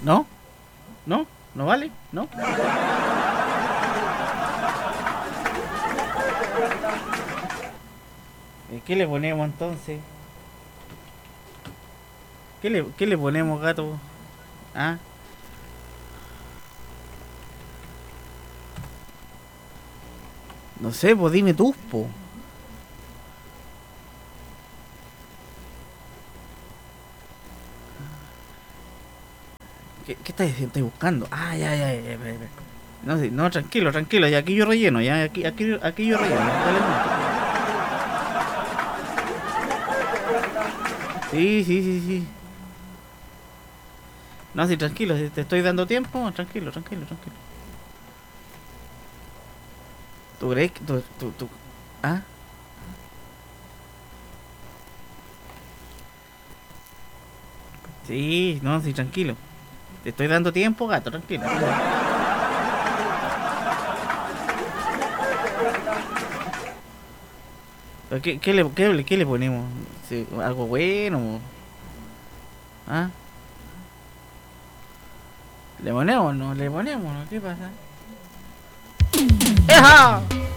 ¿No? ¿No? ¿No vale? ¿No? ¿Qué le ponemos entonces? ¿Qué le ponemos, gato? ¿Ah? No sé, pues dime tú, po. ¿Qué estás diciendo? Estoy buscando. Ah, ya. No, sí, no, tranquilo, tranquilo. Ya aquí yo relleno, ya aquí yo relleno. Dale, no. Sí. No, sí, tranquilo, si te estoy dando tiempo, tranquilo. ¿Tú crees que tú? ¿Ah? Sí, no, sí, tranquilo. Te estoy dando tiempo, gato, tranquilo. Pero qué le ponemos? Sí, ¿algo bueno? ¿Ah? ¿Le ponemos o no? ¿Le ponemos o no? ¿Qué pasa? ¡Eja!